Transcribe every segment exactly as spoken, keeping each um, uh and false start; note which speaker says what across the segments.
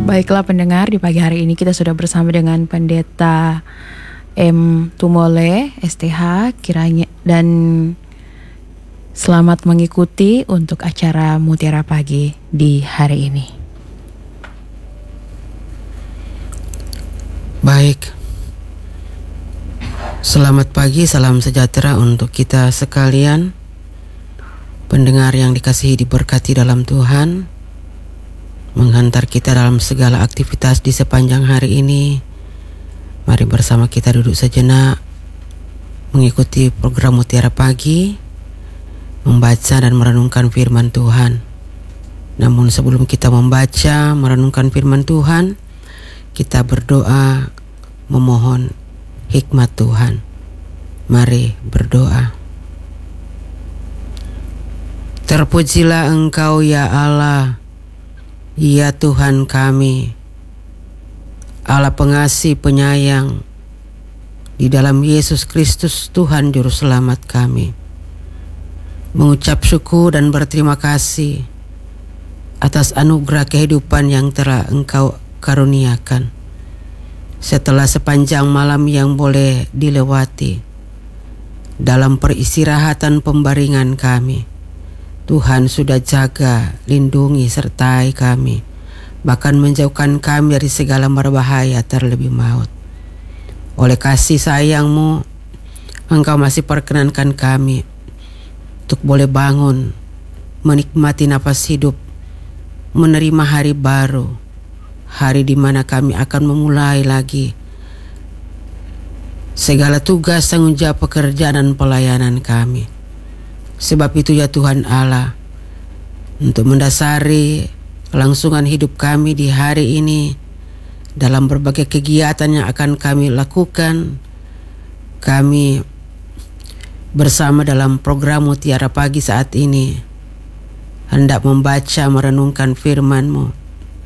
Speaker 1: Baiklah pendengar, di pagi hari ini kita sudah bersama dengan Pendeta M. Tumole, S T H, kiranya dan selamat mengikuti untuk acara Mutiara Pagi di hari ini.
Speaker 2: Baik, selamat pagi, salam sejahtera untuk kita sekalian, pendengar yang dikasihi diberkati dalam Tuhan, menghantar kita dalam segala aktivitas di sepanjang hari ini. Mari bersama kita duduk sejenak, mengikuti program Mutiara Pagi, membaca dan merenungkan firman Tuhan. Namun sebelum kita membaca, merenungkan firman Tuhan, kita berdoa memohon hikmat Tuhan. Mari berdoa. Terpujilah Engkau ya Allah, ya Tuhan kami, Allah pengasih penyayang, di dalam Yesus Kristus Tuhan Juru Selamat kami. Mengucap syukur dan berterima kasih atas anugerah kehidupan yang telah Engkau karuniakan. Setelah sepanjang malam yang boleh dilewati, dalam peristirahatan pembaringan kami, Tuhan sudah jaga, lindungi, sertai kami, bahkan menjauhkan kami dari segala berbahaya terlebih maut. Oleh kasih sayang-Mu, Engkau masih perkenankan kami untuk boleh bangun, menikmati napas hidup, menerima hari baru, hari di mana kami akan memulai lagi segala tugas, tanggung jawab, pekerjaan dan pelayanan kami. Sebab itu ya Tuhan Allah, untuk mendasari kelangsungan hidup kami di hari ini, dalam berbagai kegiatan yang akan kami lakukan, kami bersama dalam program Mutiara Pagi saat ini hendak membaca merenungkan firman-Mu,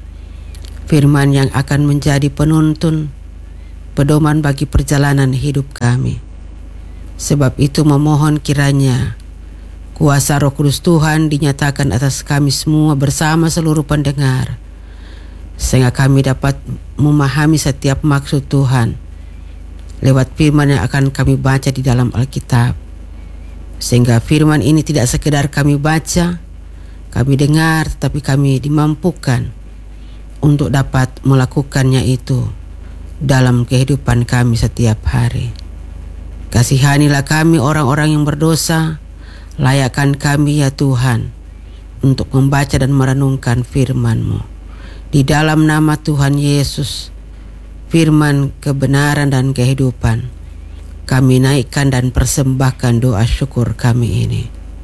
Speaker 2: firman yang akan menjadi penuntun, pedoman bagi perjalanan hidup kami. Sebab itu memohon kiranya kuasa Roh Kudus Tuhan dinyatakan atas kami semua bersama seluruh pendengar, sehingga kami dapat memahami setiap maksud Tuhan lewat firman yang akan kami baca di dalam Alkitab. Sehingga firman ini tidak sekedar kami baca, kami dengar, tetapi kami dimampukan untuk dapat melakukannya itu dalam kehidupan kami setiap hari. Kasihanilah kami orang-orang yang berdosa, layakkan kami ya Tuhan untuk membaca dan merenungkan firman-Mu. Di dalam nama Tuhan Yesus, firman kebenaran dan kehidupan, kami naikkan dan persembahkan doa syukur kami ini.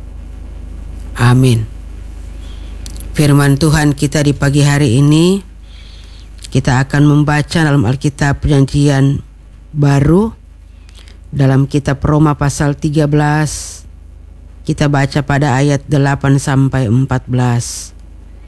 Speaker 2: Amin. Firman Tuhan kita di pagi hari ini, kita akan membaca dalam Alkitab Perjanjian Baru, dalam kitab Roma pasal tiga belas, kita baca pada ayat delapan sampai empat belas.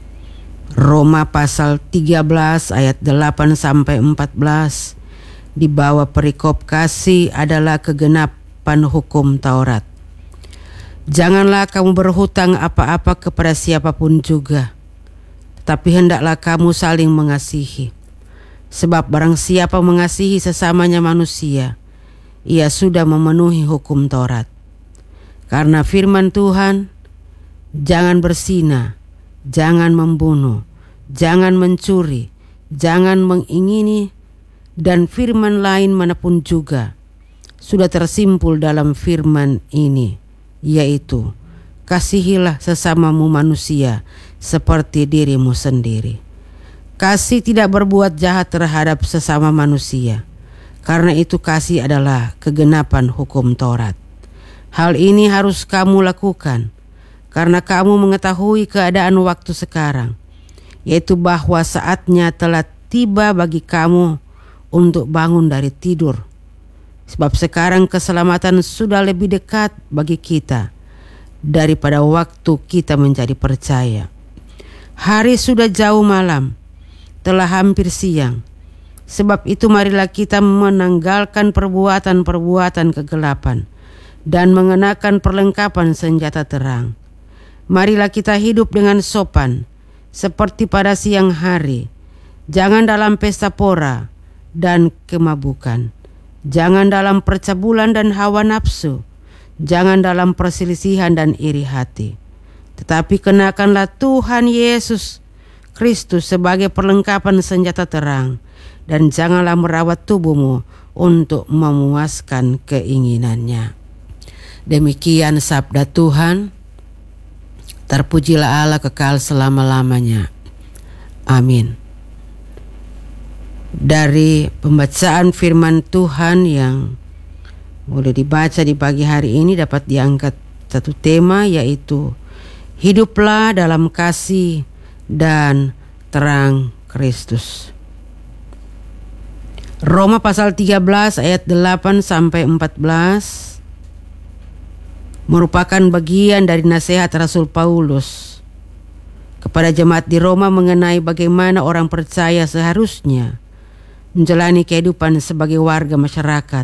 Speaker 2: Roma pasal tiga belas ayat delapan sampai empat belas, di bawah perikop kasih adalah kegenapan hukum Taurat. Janganlah kamu berhutang apa-apa kepada siapapun juga, tetapi hendaklah kamu saling mengasihi. Sebab barang siapa mengasihi sesamanya manusia, ia sudah memenuhi hukum Taurat. Karena firman Tuhan, jangan berzina, jangan membunuh, jangan mencuri, jangan mengingini, dan firman lain manapun juga sudah tersimpul dalam firman ini, yaitu kasihilah sesamamu manusia seperti dirimu sendiri. Kasih tidak berbuat jahat terhadap sesama manusia, karena itu kasih adalah kegenapan hukum Taurat. Hal ini harus kamu lakukan, karena kamu mengetahui keadaan waktu sekarang, yaitu bahwa saatnya telah tiba bagi kamu untuk bangun dari tidur. Sebab sekarang keselamatan sudah lebih dekat bagi kita daripada waktu kita menjadi percaya. Hari sudah jauh malam, telah hampir siang. Sebab itu marilah kita menanggalkan perbuatan-perbuatan kegelapan dan mengenakan perlengkapan senjata terang. Marilah kita hidup dengan sopan seperti pada siang hari, Jangan dalam pesta pora dan kemabukan. Jangan dalam percabulan dan hawa nafsu. Jangan dalam perselisihan dan iri hati. Tetapi kenakanlah Tuhan Yesus Kristus sebagai perlengkapan senjata terang. Dan janganlah merawat tubuhmu untuk memuaskan keinginannya. Demikian sabda Tuhan. Terpujilah Allah kekal selama-lamanya. Amin. Dari pembacaan firman Tuhan yang boleh dibaca di pagi hari ini dapat diangkat satu tema, yaitu hiduplah dalam kasih dan terang Kristus. Roma pasal tiga belas ayat delapan sampai empat belas merupakan bagian dari nasihat Rasul Paulus kepada jemaat di Roma mengenai bagaimana orang percaya seharusnya menjalani kehidupan sebagai warga masyarakat